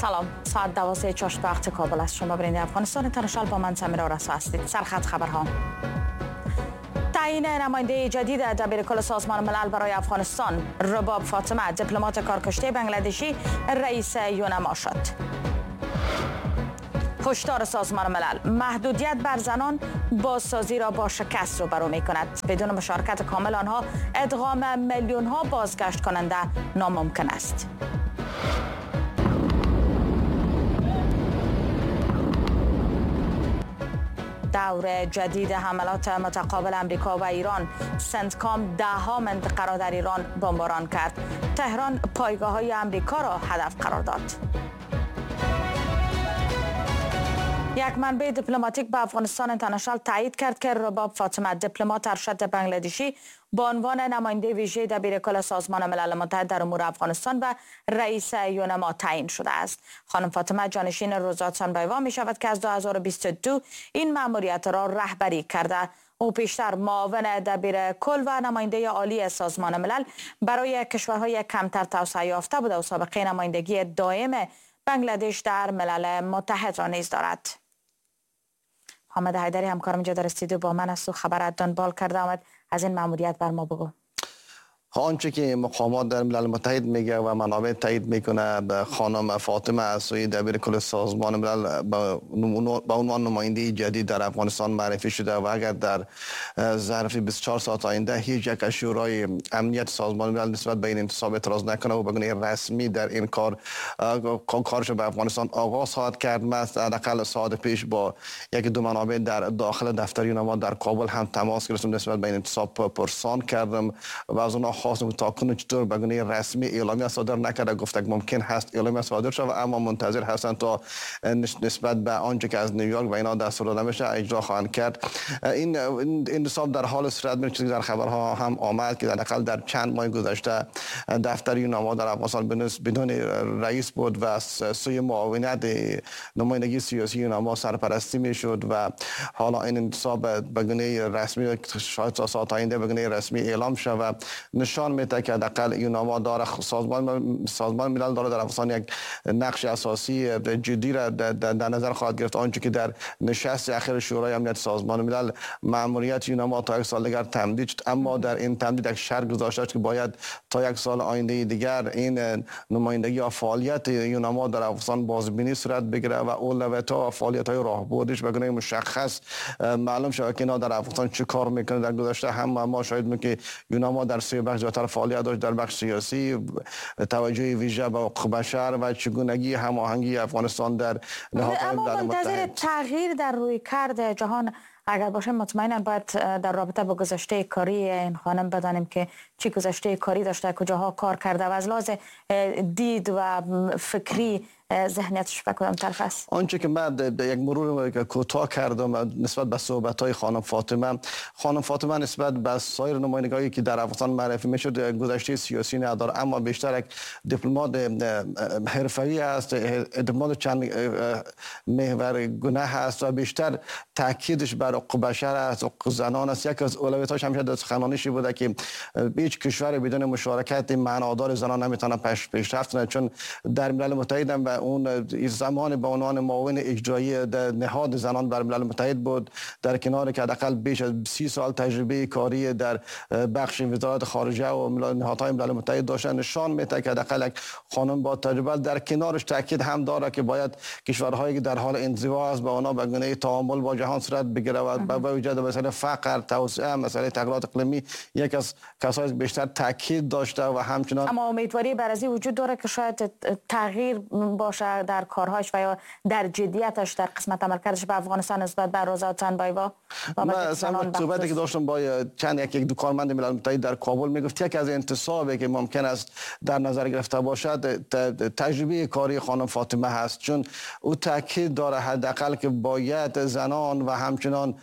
سلام، ساعت 12 چاشت وقت کابل است. شما برنده افغانستان اینترنشنال با من سمیرا رسا هستید. سرخط خبرها. تعیین نماینده جدید دبیرکل سازمان ملل برای افغانستان، رباب فاطمه دیپلمات کارکشته بنگلادشی رئیس یونما شد. هشدار سازمان ملل، محدودیت بر زنان بازسازی را با شکست روبرو می کند. بدون مشارکت کامل آنها ادغام میلیون ها بازگشت کننده ناممکن است. دور جدید حملات متقابل امریکا و ایران، سنتکام ده‌ها منطقه را در ایران بمباران کرد. تهران پایگاه‌های امریکا را هدف قرار داد. یک منبع دیپلماتیک به افغانستان اینترنشنال تایید کرد که رباب فاطمه دیپلمات ارشد بنگلادشی با عنوان نماینده ویژه دبیرکل سازمان ملل متحد در امور افغانستان و رئیس یونما تعیین شده است. خانم فاطمه جانشین روزات سانبایوا می شود که از 2022 این مأموریت را رهبری کرده. او پیشتر معاون دبیرکل و نماینده عالی سازمان ملل برای کشورهای کمتر توسعه یافته بود و سابقه نمایندگی دائم بنگلادش در ملل متحد را نیز دارد. محمد حیدری همکارم اینجا در استودیو با من است و خبر دنبال کرده. آمد از این مأموریت بر ما بگو. آنچه که مقامات در ملل متحد میگه و منابع تایید میکنه به خانم فاطمه از سوی دبیرکل سازمان ملل به عنوان نماینده جدید در افغانستان معرفی شده و اگر در ظرف 24 ساعت آینده هیچ یک از شورای امنیت سازمان ملل نسبت به این انتصاب اعتراض نکنه و به گونه رسمی در این کارش به افغانستان آغاز خواهد کرد. من حداقل ساعت پیش با یک دو منابع در داخل دفتر یونما در کابل هم تماس گرفتم، نسبت به این انتصاب پرسان کردم و از اونها خواستم تا کنون چطور به گونه رسمی اعلامیه صادر نکرده. گفته ممکن هست اعلامیه صادر شود اما منتظر هستند تا نسبت به آنچه که از نیویورک و اینا دستور داده میشه اجرا خواهند کرد. این انتصاب در حال صورت میگیره. در خبرها هم آمد که حداقل در چند ماه گذشته دفتر یونما در افغانستان بدون رئیس بود و سوی معاونت نمایندگی سیاسی یونما سرپرستی میشد و حالا این انتصاب به گونه رسمی شاید تا ساعت آینده به گونه رسمی اعلام شود. نشان میده که حداقل یونما داره سازمان ملل داره در افغانستان یک نقش اساسی جدی را در نظر خواهد گرفت. آنچه که در نشست اخیر شورای امنیت سازمان ملل مأموریت یونما تا یک سال دیگر تمدید شد، اما در این تمدید یک شرط گذاشته که باید تا یک سال آینده دیگر این نمایندگی یا فعالیت یونما در افغانستان بازبینی صورت بگیره و اولویت‌ها و فعالیت‌های راهبردش به گونه مشخص معلوم شود که اینا در افغانستان چه کار میکنه. در گذشته هم ما شاهد بودیم که یونما در سه بخش جاتر فعالیت داشت، در بخش سیاسی توجه ویژه به حقوق بشر و چگونگی هماهنگی افغانستان در نهادهای ملل متحد. منتظر تغییر در رویکرد جهان اگر باشه مطمئنا باید در رابطه با گذشته کاری این خانم بدانیم که چی گذشته کاری داشته، کجاها کار کرده و از لحاظ دید و فکری ذهنیتش به کدام طرف است. آنچه که من یک مرور کوتاه کردم نسبت به صحبت‌های خانم فاطمه نسبت به سایر نمایندگانی که در افغانستان معرفی میشد گذشته سیاسی نداره، اما بیشتر یک دیپلمات حرفه‌ای است، دیپلمات چند محورگونه است و بیشتر تاکیدش بر حقوق بشر است، حقوق زنان است. یک از اولویت‌هاش همیشه در سخنرانیش بوده که هیچ کشور بدون مشارکت معنادار زنان نمیتونه پیشرفت کنه، چون در ملل متحد و اون زمان به عنوان معاون اجرایی نهاد زنان بر ملل متحد بود، در کنار که حداقل بیش از 30 سال تجربه کاری در بخش وزارت خارجه و نهادهای ملل متحد داشتن، نشان میده که حداقل یک خانم با تجربه در کنارش تاکید هم داره که باید کشورهایی که در حال انزوا است با اونا به گونه تعامل با جهان صورت بگیره و با وجود مسئله فقر، توسعه، مسئله تغییرات اقلیمی یک از کسایی بیشتر تاکید داشته و همچنان اما امیدواری برازی وجود داره که شاید تغییر باشه در کارهاش و یا در جدیتش در قسمت عملکردش به افغانستان نسبت به روزات سانبایوا. من صحبتی که داشتم با یک دو کارمند ملل متحد در کابل میگفت یک از انتصابی که ممکن است در نظر گرفته باشد تجربه کاری خانم فاطمه هست، چون او تاکید داره حداقل که باید زنان و همچنان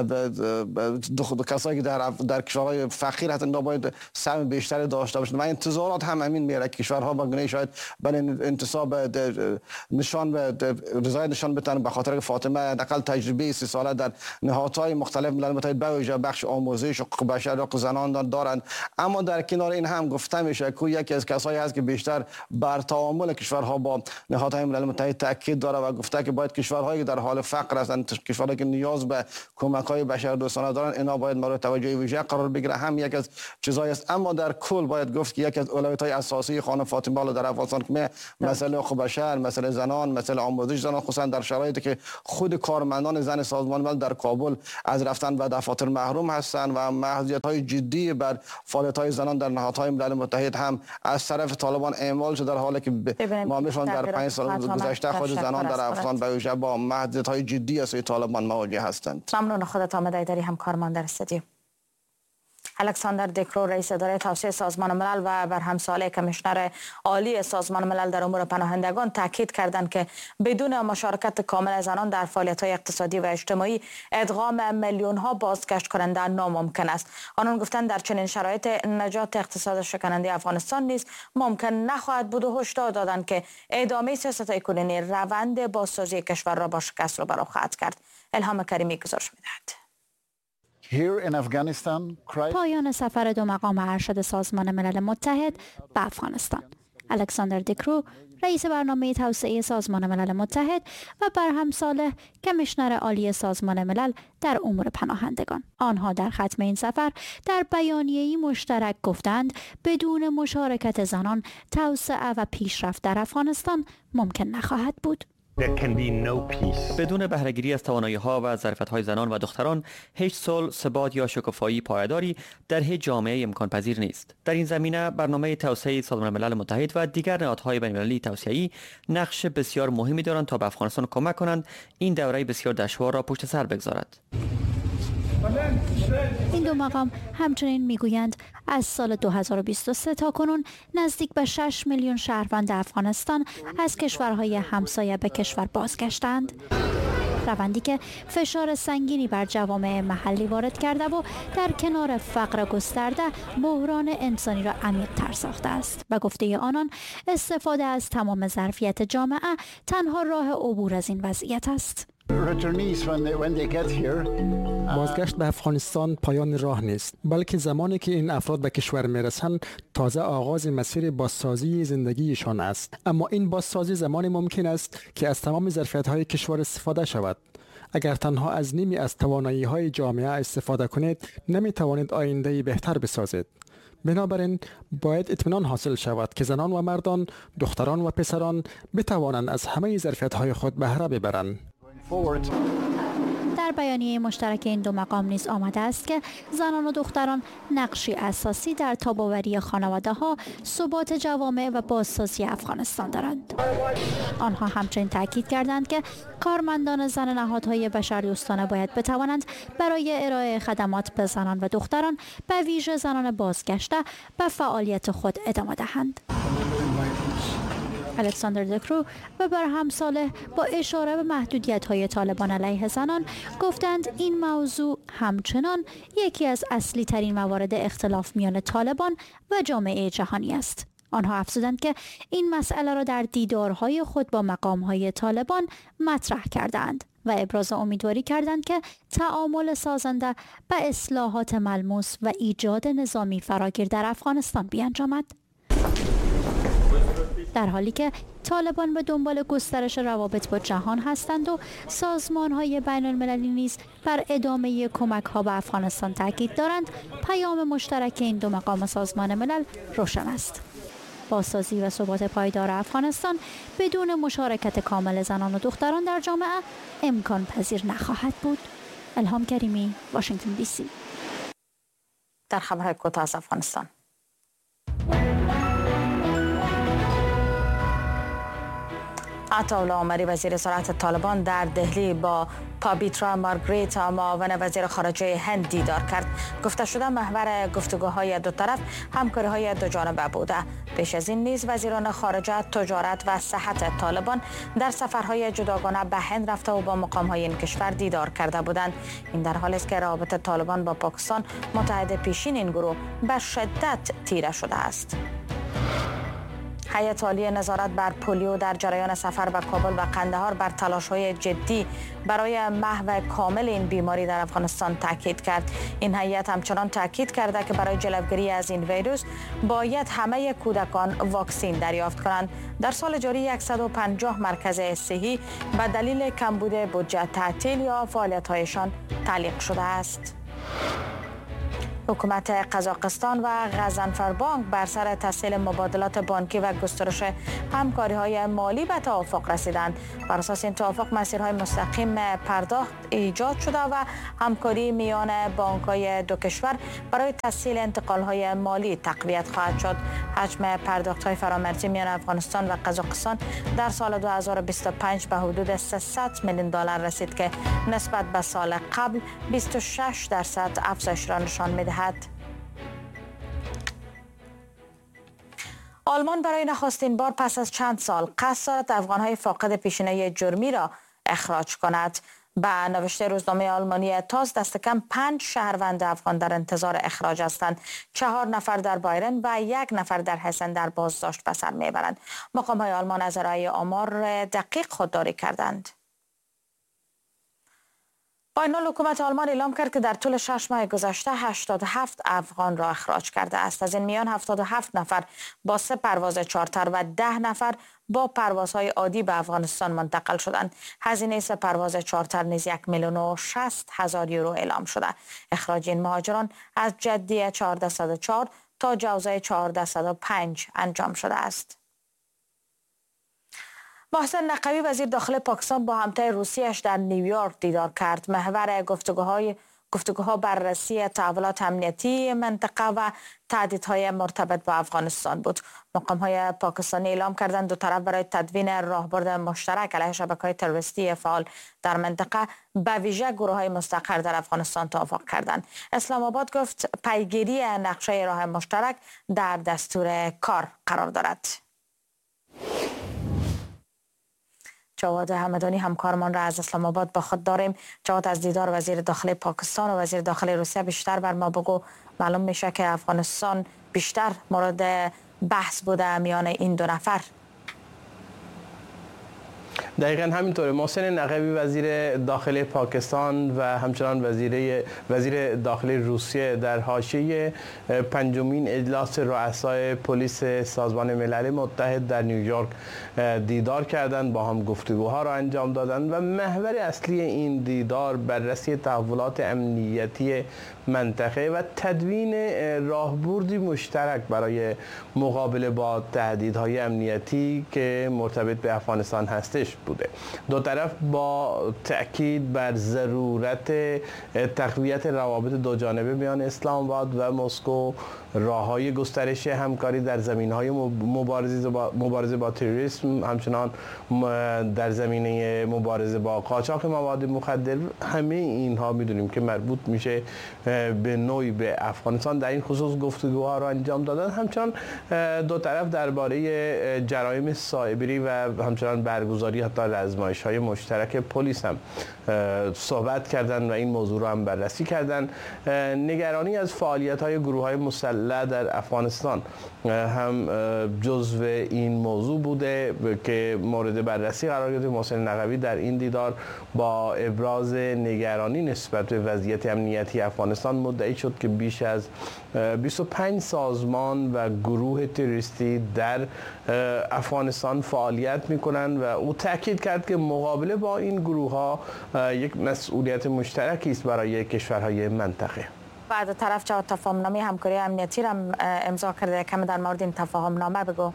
کسایی که در کشورهای فقیر حتی نباید سهم بیشتری داشته باشند و انتظارات هم همین میره. کشورها با گونه شاید برای انتصاب نشان بتن به خاطر فاطمه حداقل تجربه 30 ساله در نهادهای مختلف ملل متحد به ویژه بخش آموزش حقوق بشر حقوق زنان دارند. اما در کنار این هم گفته میشه که یکی از کسایی است که بیشتر بر تعامل کشورها با نهادهای ملل متحد تاکید داره و گفته که باید کشورهایی که در حال فقر هستند، کشورهایی که نیاز به کمک‌های بشردوستانه دارند، اینا باید مورد توجه ویژه قرار بگیره. هم یک از چیزایی است. اما در کل باید گفت که یکی از اولویت‌های اساسی خانم فاطمه در افغانستان که مسئله حقوق بشر، مسئله زنان، مسئله آموزش زنان، خصوصا در شرایطی که خود کارمندان زن سازمان ملل در کابل از رفتن به دفاتر محروم هستند و محدودیت‌های جدی بر فعالیت‌های زنان در نهادهای ملل متحد هم از طرف طالبان اعمال شده، در حالی که ما می‌شون در 5 سال گذشته خود زنان در افغانستان به ویژه با محدودیت‌های جدی از طالبان مواجه هستند. ممنون خودت آمده داری همکارمان در استودیو. الکساندر دکرو رئیس اداره توسعه سازمان ملل و برهمساله کمیشنر عالی سازمان ملل در امور پناهندگان تاکید کردند که بدون مشارکت کامل زنان در فعالیت‌های اقتصادی و اجتماعی ادغام میلیون‌ها بازگشت کننده ناممکن است. آنان گفتند در چنین شرایط نجات اقتصاد شکننده افغانستان نیز ممکن نخواهد بود و هشدار دادند که ادامه سیاست‌های کنونی روند بازسازی کشور را با شکست روبرو خواهد کرد. الهام کریمی گزارش می‌دهد. پایان سفر دو مقام ارشد سازمان ملل متحد به افغانستان. الکساندر دکرو رئیس برنامه توسعه سازمان ملل متحد و برهمساله کمیشنر عالی سازمان ملل در امور پناهندگان. آنها در ختم این سفر در بیانیه‌ای مشترک گفتند بدون مشارکت زنان توسعه و پیشرفت در افغانستان ممکن نخواهد بود. بدون بهره‌گیری از توانایی‌ها و ظرفیت‌های زنان و دختران هیچ صلح، ثبات یا شکوفایی پایداری در هیچ جامعه امکان پذیر نیست. در این زمینه برنامه توسعه سازمان ملل متحد و دیگر نهادهای بین‌المللی توسعه‌ای نقش بسیار مهمی دارند تا به افغانستان کمک کنند این دوره بسیار دشوار را پشت سر بگذارد. این دو مقام همچنین میگویند از سال 2023 تا کنون نزدیک به 6 میلیون شهروند افغانستان از کشورهای همسایه به کشور بازگشتند. روندی که فشار سنگینی بر جوامع محلی وارد کرده و در کنار فقر گسترده بحران انسانی را عمیق‌تر ساخته است. و گفته آنان استفاده از تمام ظرفیت جامعه تنها راه عبور از این وضعیت است. بازگشت به افغانستان پایان راه نیست، بلکه زمانی که این افراد به کشور میرسند تازه آغاز مسیر بازسازی زندگیشان است. اما این بازسازی زمانی ممکن است که از تمام ظرفیت‌های کشور استفاده شود. اگر تنها از نیمی از توانایی‌های جامعه استفاده کنید، نمی‌توانید آینده‌ای بهتر بسازید. بنابراین باید اطمینان حاصل شود که زنان و مردان، دختران و پسران بتوانند از همه ظرفیت‌های خود بهره ببرند. در بیانیه مشترک این دو مقام نیز آمده است که زنان و دختران نقشی اساسی در تاب‌آوری خانواده‌ها، ثبات جوامع و بازسازی افغانستان دارند. آنها همچنین تاکید کردند که کارمندان زن نهادهای بشردوستانه باید بتوانند برای ارائه خدمات به زنان و دختران، به ویژه زنان بازگشته، به فعالیت خود ادامه دهند. الکساندر دکرو و برهمساله با اشاره به محدودیت‌های طالبان علیه زنان گفتند این موضوع همچنان یکی از اصلی ترین موارد اختلاف میان طالبان و جامعه جهانی است. آنها افزودند که این مسئله را در دیدارهای خود با مقام‌های طالبان مطرح کردند و ابراز امیدواری کردند که تعامل سازنده به اصلاحات ملموس و ایجاد نظامی فراگیر در افغانستان بیانجامد. در حالی که طالبان به دنبال گسترش روابط با جهان هستند و سازمان‌های بین‌المللی نیز بر ادامه کمک‌ها به افغانستان تاکید دارند، پیام مشترک این دو مقام سازمان ملل روشن است. بازسازی و ثبات پایدار افغانستان بدون مشارکت کامل زنان و دختران در جامعه امکان پذیر نخواهد بود. الهام کریمی، واشنگتن دی سی. در خبرهای کوتاه از افغانستان. عطاالله عمری وزیر صحت طالبان در دهلی با پابیترا مارگریتا معاون وزیر خارجه هند دیدار کرد. گفته شده محور گفتگوهای دو طرف همکاری‌های دو جانبه بوده. پیش از این نیز وزیران خارجه، تجارت و صحت طالبان در سفرهای جداگانه به هند رفته و با مقام‌های این کشور دیدار کرده بودند. این در حالی است که روابط طالبان با پاکستان، متحد پیشین این گروه، به شدت تیره شده است. هیئت عالی نظارت بر پلیو در جریان سفر به کابل و قندهار بر تلاش‌های جدی برای محو کامل این بیماری در افغانستان تاکید کرد. این هیئت همچنان تاکید کرده که برای جلوگیری از این ویروس باید همه کودکان واکسین دریافت کنند. در سال جاری 150 مرکز صحی به دلیل کمبود بودجه تعطیل یا فعالیت‌هایشان تعلیق شده است. حکومت قزاقستان و غضنفربانک بر سر تسهیل مبادلات بانکی و گسترش همکاری‌های مالی به توافق رسیدند. بر اساس این توافق مسیرهای مستقیم پرداخت ایجاد شده و همکاری میان بانک‌های دو کشور برای تسهیل انتقال‌های مالی تقویت خواهد شد. حجم پرداخت‌های فرامرزی میان افغانستان و قزاقستان در سال 2025 به حدود 300 میلیون دلار رسید که نسبت به سال قبل 26% افزایش را نشان می‌دهد. آلمان برای نخستین بار پس از چند سال قصد دارد افغان‌های فاقد پیشینه جرمی را اخراج کند. به نوشته روزنامه آلمانی تاس دست کم 5 شهروند افغان در انتظار اخراج هستند. 4 نفر در بایرن و 1 نفر در هسن در بازداشت به سر میبرند. مقام‌های آلمان از ارائه آمار دقیق خودداری کردند. با این حال حکومت آلمان اعلام کرد که در طول 6 ماه گذشته 87 افغان را اخراج کرده است. از این میان 77 نفر با 3 پرواز چارتر و 10 نفر با پروازهای عادی به افغانستان منتقل شدند. هزینه 3 پرواز چارتر نیز 1,60,000 یورو اعلام شده. اخراج این مهاجران از جدیه 1404 تا جوزه 1405 انجام شده است. محسن نقوی وزیر داخل پاکستان با همتای روسیه‌اش در نیویورک دیدار کرد. محور گفتگوها بررسی تحولات امنیتی منطقه و تهدیدهای مرتبط با افغانستان بود. مقام‌های پاکستانی اعلام کردند دو طرف برای تدوین راهبرد مشترک علیه شبکه‌های تروریستی فعال در منطقه به ویژه گروه‌های مستقر در افغانستان توافق کردند. اسلام آباد گفت پیگیری نقشه راه مشترک در دستور کار قرار دارد. جواد همدانی همکارمان را از اسلام آباد با خود داریم. جواد، از دیدار وزیر داخلی پاکستان و وزیر داخلی روسیه بیشتر بر ما بگو. معلوم میشه که افغانستان بیشتر مورد بحث بوده میان این دو نفر. دقیقا همینطوره. محسن نقوی وزیر داخلی پاکستان و همچنان وزیر داخلی روسیه در حاشیه 5مین اجلاس رؤسای پلیس سازمان ملل متحد در نیویورک دیدار کردند، با هم گفتگوها را انجام دادند و محور اصلی این دیدار بررسی تحولات امنیتی منطقه و تدوین راهبردی مشترک برای مقابله با تهدیدهای امنیتی که مرتبط به افغانستان هستش بوده. دو طرف با تأکید بر ضرورت تقویت روابط دو جانبه میان اسلام آباد و مسکو، راه‌های گسترش همکاری در زمینه‌های مبارزه با تروریسم، همچنان در زمینه مبارزه با قاچاق مواد مخدر، همه اینها میدونیم که مربوط میشه به نوعی به افغانستان. در این خصوص گفتگوها را انجام دادن. همچنان دو طرف درباره جرایم سایبری و همچنان برگزاری حتی آزمایش‌های مشترک پلیس هم صحبت کردند و این موضوع را هم بررسی کردند. نگرانی از فعالیت‌های گروه‌های مسلح در افغانستان هم جزو این موضوع بوده که مورد بررسی قرار گرفت. محسن نقوی در این دیدار با ابراز نگرانی نسبت به وضعیت امنیتی افغانستان مدعی شد که بیش از 25 سازمان و گروه تروریستی در افغانستان فعالیت می‌کنند و او تاکید کرد که مقابله با این گروه‌ها یک مسئولیت مشترکی است برای کشورهای منطقه. بعد طرف جواد تفاهم‌نامه همکاری امنیتی را امضا کرده. کمی در مورد این تفاهم‌نامه بگو.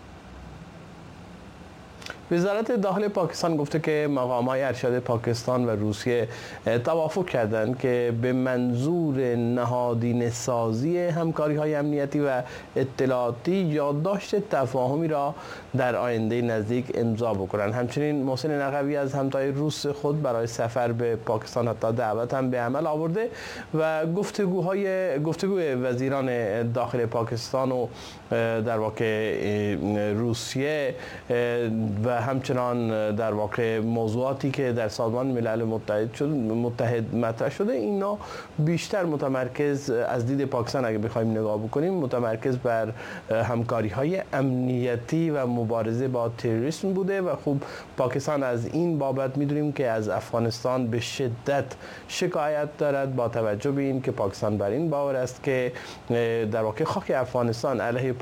وزارت داخلی پاکستان گفته که مقام‌های ارشد پاکستان و روسیه توافق کردند که به منظور نهادینه سازی همکاری‌های امنیتی و اطلاعاتی یادداشت تفاهمی را در آینده نزدیک امضا بکنند. همچنین محسن نقوی از همتای روس خود برای سفر به پاکستان حتی دعوت هم به عمل آورده و گفتگوی وزیران داخل پاکستان و در واقع روسیه و همچنان در واقع موضوعاتی که در سازمان ملل متحد مطرح شده، اینا بیشتر متمرکز از دید پاکستان اگه بخوایم نگاه بکنیم متمرکز بر همکاری‌های امنیتی و مبارزه با تروریسم بوده و خب پاکستان از این بابت می‌دونیم که از افغانستان به شدت شکایت دارد، با توجه به این که پاکستان بر این باور است که در واقع خاک افغانستان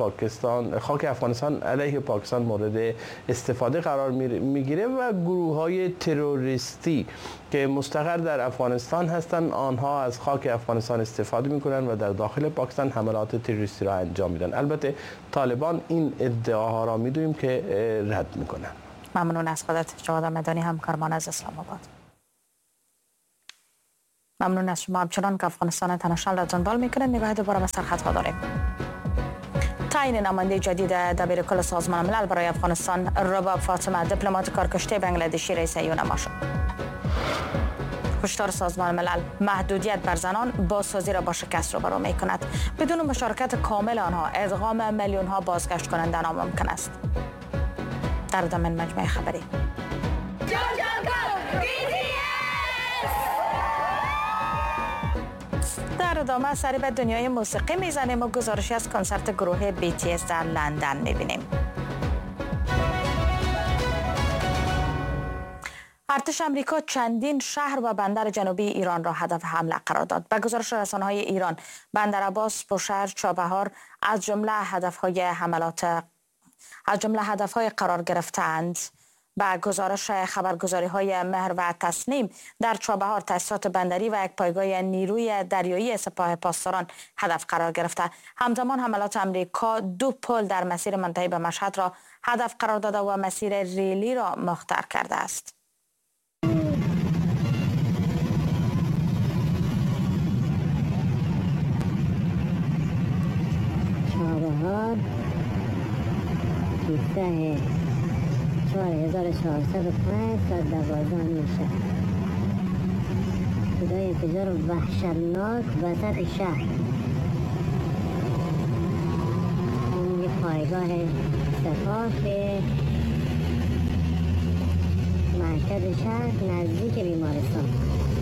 علیه پاکستان مورد استفاده قرار میگیره و گروه‌های تروریستی که مستقر در افغانستان هستند آنها از خاک افغانستان استفاده میکنن و در داخل پاکستان حملات تروریستی را انجام میدن. البته طالبان این ادعاها را میدونیم که رد میکنن. ممنون از خودت جواد مدانی، همکارمان از اسلام آباد. ممنون از شما. همچنان که افغانستان اینترنشنال را دنبال میکنه، نگاه دوباره به سرخط داریم. تعیین نماینده جدید دبیرکل سازمان ملل برای افغانستان رباب فاطمه، دیپلمات کارکشته بنگلادشی رئیس یونما شد. هشدار سازمان ملل محدودیت بر زنان بازسازی را با شکست روبرو می کند. بدون مشارکت کامل آنها ادغام میلیون ها بازگشت کننده ناممکن است. در ضمن مجمع خبری در ادامه سری به دنیای موسیقی میزنیم و گزارشی از کنسرت گروه BTS در لندن میبینیم. ارتش آمریکا چندین شهر و بندر جنوبی ایران را هدف حمله قرار داد. به گزارش رسانه‌های ایران، بندر عباس، بوشهر، چابهار از جمله هدف‌های قرار گرفتند. با گزارش خبرگزاری‌های مهر و تسنیم، در چابهار تأسیسات بندری و یک پایگاه نیروی دریایی سپاه پاسداران هدف قرار گرفته. همزمان حملات آمریکا 2 پل در مسیر منتهی به مشهد را هدف قرار داده و مسیر ریلی را مختل کرده است. چابهار 4405 ساعت 12 میشه. صدای انفجار وحشتناک وسط شهر. این یه پایگاه سپاه که مرکز شهر نزدیک بیمارستان.